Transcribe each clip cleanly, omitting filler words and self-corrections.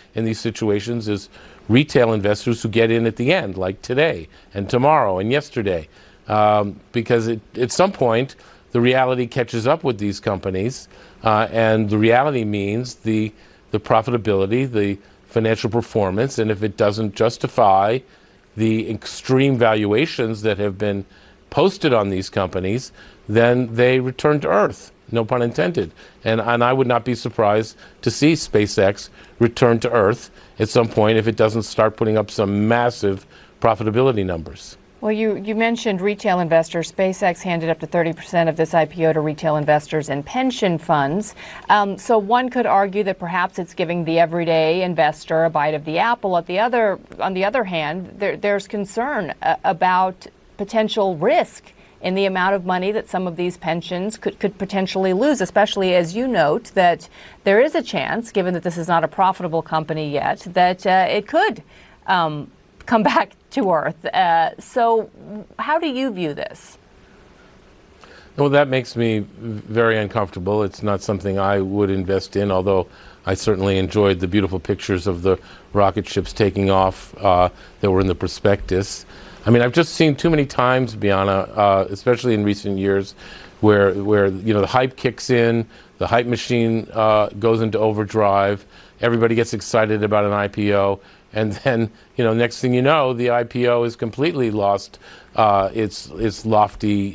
in these situations is retail investors who get in at the end, like today and tomorrow and yesterday, because at some point the reality catches up with these companies, and the reality means the profitability, the financial performance, and if it doesn't justify the extreme valuations that have been posted on these companies, then they return to earth, no pun intended. And I would not be surprised to see SpaceX return to earth at some point if it doesn't start putting up some massive profitability numbers. Well, you mentioned retail investors. SpaceX handed up to 30% of this IPO to retail investors and pension funds. So one could argue that perhaps it's giving the everyday investor a bite of the apple. On the other hand, there's concern about potential risk in the amount of money that some of these pensions could potentially lose, especially as you note that there is a chance, given that this is not a profitable company yet, that it could come back to earth. So how do you view this? Well, that makes me very uncomfortable. It's not something I would invest in, although I certainly enjoyed the beautiful pictures of the rocket ships taking off that were in the prospectus. I mean, I've just seen too many times, Bianna, especially in recent years, where the hype kicks in, the hype machine goes into overdrive, everybody gets excited about an IPO, and then next thing you know, the IPO has completely lost its lofty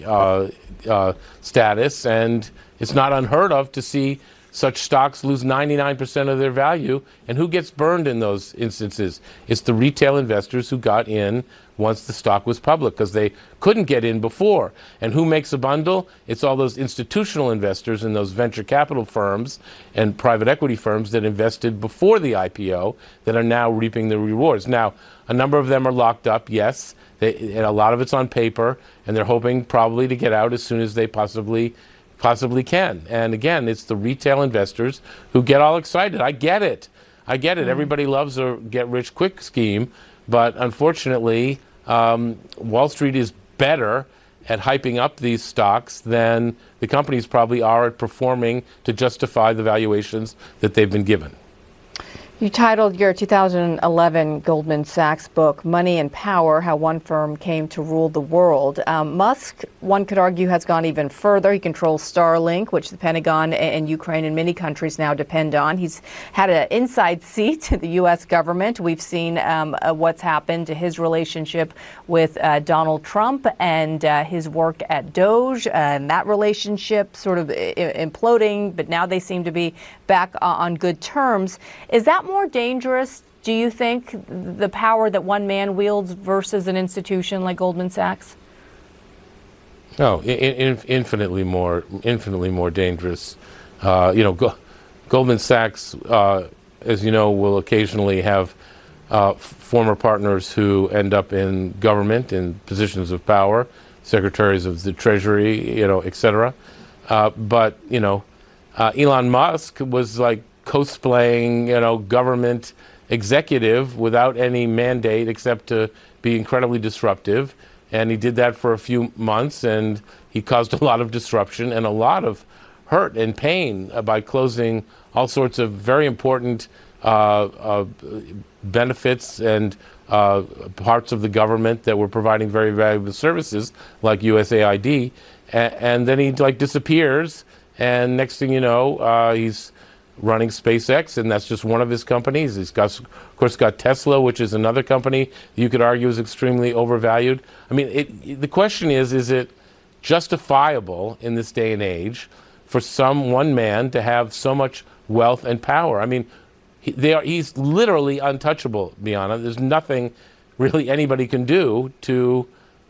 status, and it's not unheard of to see such stocks lose 99% of their value. And who gets burned in those instances? It's the retail investors who got in once the stock was public, because they couldn't get in before. And who makes a bundle? It's all those institutional investors in those venture capital firms and private equity firms that invested before the IPO that are now reaping the rewards. Now, a number of them are locked up, yes, and a lot of it's on paper, and they're hoping probably to get out as soon as they possibly can. And again, it's the retail investors who get all excited. I get it. Everybody loves a get-rich-quick scheme, but unfortunately, Wall Street is better at hyping up these stocks than the companies probably are at performing to justify the valuations that they've been given. You titled your 2011 Goldman Sachs book, Money and Power, How One Firm Came to Rule the World. Musk, one could argue, has gone even further. He controls Starlink, which the Pentagon and Ukraine and many countries now depend on. He's had an inside seat to the U.S. government. We've seen what's happened to his relationship with Donald Trump and his work at Doge, and that relationship sort of imploding, but now they seem to be back on good terms. Is that more dangerous, do you think, the power that one man wields versus an institution like Goldman Sachs? No, infinitely more dangerous. Goldman Sachs, as you know, will occasionally have former partners who end up in government in positions of power, secretaries of the Treasury, et cetera. But Elon Musk was like cosplaying, government executive without any mandate except to be incredibly disruptive. And he did that for a few months, and he caused a lot of disruption and a lot of hurt and pain by closing all sorts of very important benefits and parts of the government that were providing very valuable services, like USAID. And then he disappears, and next thing you know, he's running SpaceX, and that's just one of his companies. He's got, of course, Tesla, which is another company you could argue is extremely overvalued. I mean, the question is it justifiable in this day and age for one man to have so much wealth and power? I mean, he's literally untouchable, Bianna. There's nothing really anybody can do to,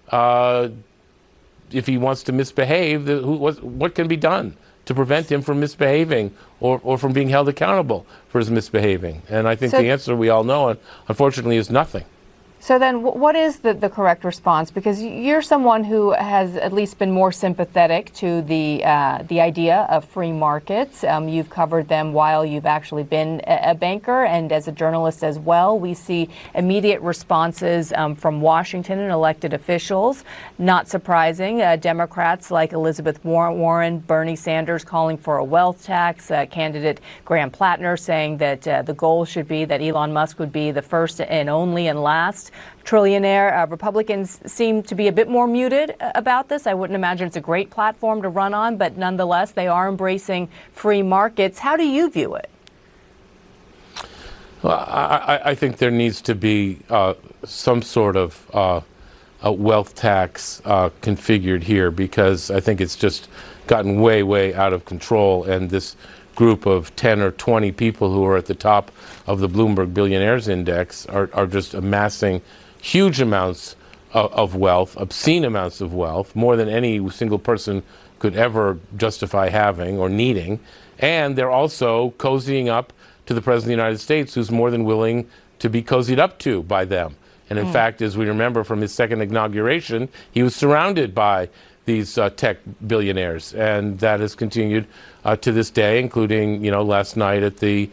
if he wants to misbehave, what can be done to prevent him from misbehaving or from being held accountable for his misbehaving? And I think the answer we all know, unfortunately, is nothing. So then what is the correct response? Because you're someone who has at least been more sympathetic to the idea of free markets. You've covered them while you've actually been a banker and as a journalist as well. We see immediate responses from Washington and elected officials. Not surprising, Democrats like Elizabeth Warren, Bernie Sanders calling for a wealth tax, candidate Graham Plattner saying that the goal should be that Elon Musk would be the first and only and last trillionaire. Republicans seem to be a bit more muted about this. I wouldn't imagine it's a great platform to run on, but nonetheless, they are embracing free markets. How do you view it? Well, I think there needs to be some sort of a wealth tax configured here, because I think it's just gotten way, way out of control, and this group of 10 or 20 people who are at the top of the Bloomberg Billionaires Index are just amassing huge amounts of wealth, obscene amounts of wealth, more than any single person could ever justify having or needing. And they're also cozying up to the President of the United States, who's more than willing to be cozied up to by them. And in fact, as we remember from his second inauguration, he was surrounded by these tech billionaires, and that has continued to this day, including last night at the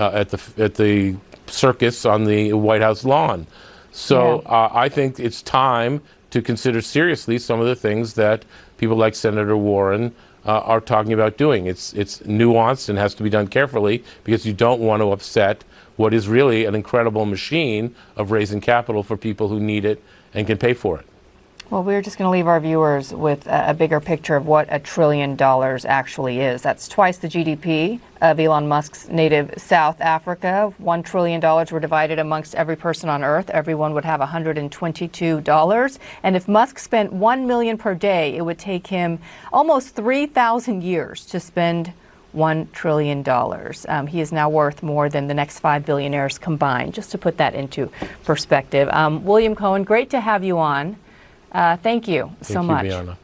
circus on the White House lawn. So I think it's time to consider seriously some of the things that people like Senator Warren are talking about doing. It's nuanced and has to be done carefully, because you don't want to upset what is really an incredible machine of raising capital for people who need it and can pay for it. Well, we're just going to leave our viewers with a bigger picture of what $1 trillion actually is. That's twice the GDP of Elon Musk's native South Africa. $1 trillion were divided amongst every person on Earth. Everyone would have $122. And if Musk spent $1 million per day, it would take him almost 3,000 years to spend $1 trillion. He is now worth more than the next 5 billionaires combined, just to put that into perspective. William Cohen, great to have you on. Thank you so much. Bianna.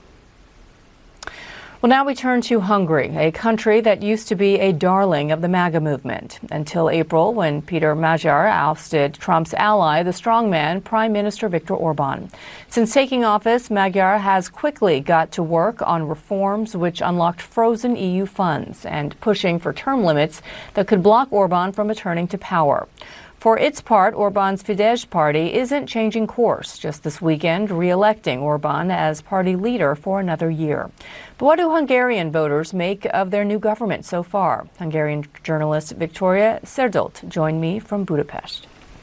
Well, now we turn to Hungary, a country that used to be a darling of the MAGA movement until April, when Peter Magyar ousted Trump's ally, the strongman Prime Minister Viktor Orban. Since taking office, Magyar has quickly got to work on reforms which unlocked frozen EU funds and pushing for term limits that could block Orban from returning to power. For its part, Orban's Fidesz party isn't changing course, just this weekend re-electing Orban as party leader for another year. But what do Hungarian voters make of their new government so far? Hungarian journalist Victoria Szerdelt joined me from Budapest.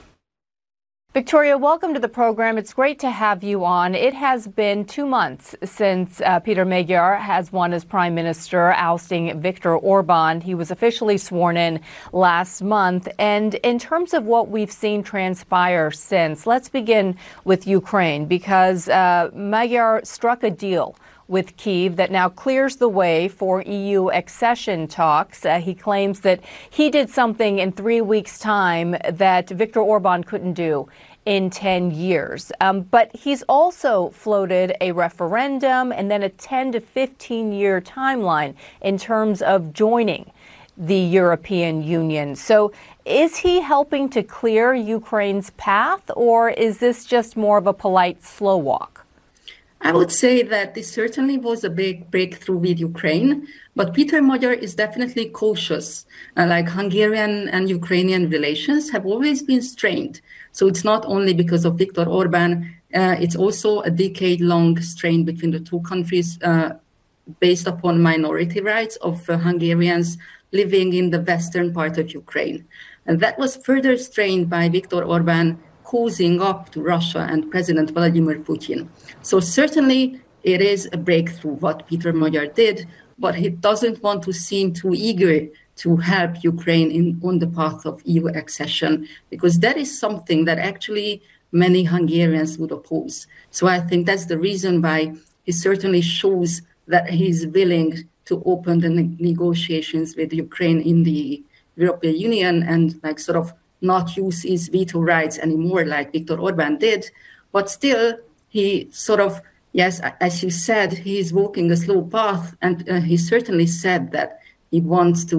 Victoria, welcome to the program. It's great to have you on. It has been 2 months since Peter Magyar has won as prime minister, ousting Viktor Orban. He was officially sworn in last month. And in terms of what we've seen transpire since, let's begin with Ukraine, because Magyar struck a deal with Kyiv that now clears the way for EU accession talks. He claims that he did something in 3 weeks' time that Viktor Orban couldn't do in 10 years. But he's also floated a referendum and then a 10 to 15-year timeline in terms of joining the European Union. So is he helping to clear Ukraine's path, or is this just more of a polite slow walk? I would say that this certainly was a big breakthrough with Ukraine, but Peter Magyar is definitely cautious. Like Hungarian and Ukrainian relations have always been strained. So it's not only because of Viktor Orban, it's also a decade-long strain between the two countries based upon minority rights of Hungarians living in the western part of Ukraine. And that was further strained by Viktor Orban cozying up to Russia and President Vladimir Putin. So certainly it is a breakthrough what Peter Magyar did, but he doesn't want to seem too eager to help Ukraine on the path of EU accession, because that is something that actually many Hungarians would oppose. So I think that's the reason why he certainly shows that he's willing to open the negotiations with Ukraine in the European Union and like sort of not use his veto rights anymore like Viktor Orban did. But still, he sort of, yes, as you said, he's walking a slow path. And he certainly said that he wants to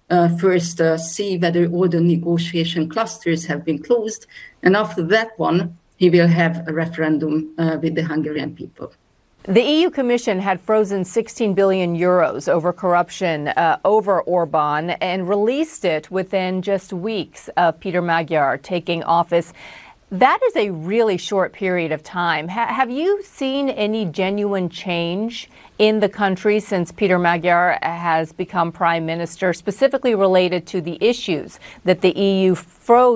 first see whether all the negotiation clusters have been closed. And after that one, he will have a referendum with the Hungarian people. The EU Commission had frozen 16 billion euros over corruption over Orban and released it within just weeks of Peter Magyar taking office. That is a really short period of time. Have you seen any genuine change in the country since Peter Magyar has become prime minister, specifically related to the issues that the EU froze